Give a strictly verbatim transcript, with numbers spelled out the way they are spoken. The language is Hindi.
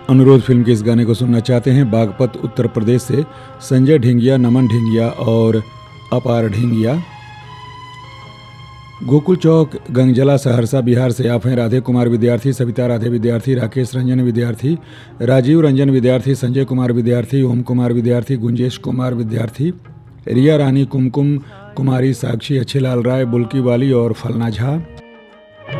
अनुरोध फिल्म के इस गाने को सुनना चाहते हैं बागपत उत्तर प्रदेश से संजय ढिंगिया, नमन ढिंगिया और अपार ढिंगिया। गोकुल चौक गंगजला सहरसा बिहार से आप हैं राधे कुमार विद्यार्थी, सविता राधे विद्यार्थी, राकेश रंजन विद्यार्थी, राजीव रंजन विद्यार्थी, संजय कुमार विद्यार्थी, ओम कुमार विद्यार्थी, गुंजेश कुमार विद्यार्थी, रिया रानी, कुमकुम कुमारी, साक्षी, अच्छेलाल राय, बुल्की वाली और फलना झा।